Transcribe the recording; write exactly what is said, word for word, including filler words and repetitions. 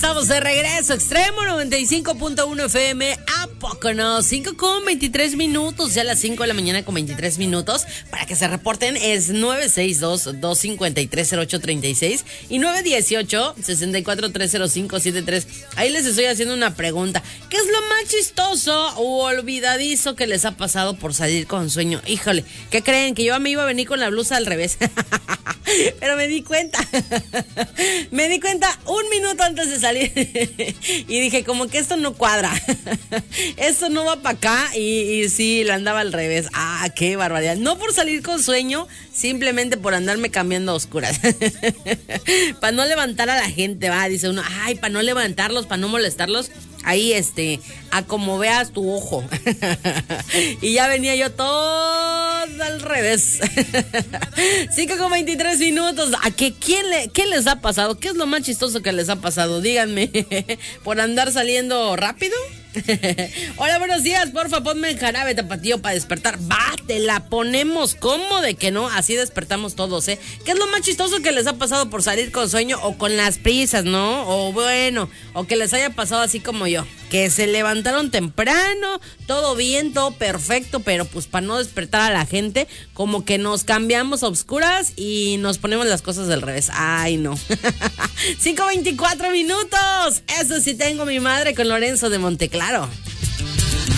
estamos de regreso. Extremo noventa y cinco punto uno F M. ¿A poco no? cinco con veintitrés minutos. Ya a las cinco de la mañana con veintitrés minutos. Para que se reporten es nueve seis dos, dos cinco tres, cero ocho tres seis y nueve uno ocho, seis cuatro tres cero cinco siete tres. Ahí les estoy haciendo una pregunta. ¿Qué es lo más chistoso o olvidadizo que les ha pasado por salir con sueño? Híjole, ¿qué creen? Que yo me iba a venir con la blusa al revés. Pero me di cuenta. Me di cuenta un minuto antes de salir. Y dije, como que esto no cuadra. Esto no va para acá. Y, y sí, la andaba al revés. Ah, qué barbaridad. No por salir con sueño, simplemente por andarme cambiando a oscuras. Para no levantar a la gente, va. Dice uno, ay, para no levantarlos, para no molestarlos. Ahí, este, a como veas tu ojo. Y ya venía yo todo al revés. cinco con veintitrés minutos. ¿A qué, quién le, qué les ha pasado? ¿Qué es lo más chistoso que les ha pasado? Díganme. ¿Por andar saliendo rápido? Hola, buenos días, porfa, ponme el jarabe tapatío para despertar. Va, te la ponemos, ¿cómo de que no? Así despertamos todos, ¿eh? ¿Qué es lo más chistoso que les ha pasado por salir con sueño o con las prisas, no? O bueno, o que les haya pasado así como yo, que se levantaron temprano, todo bien, todo perfecto, pero pues para no despertar a la gente, como que nos cambiamos a oscuras y nos ponemos las cosas del revés. Ay, no. cinco veinticuatro minutos. Eso sí tengo mi madre con Lorenzo de Monteclaro.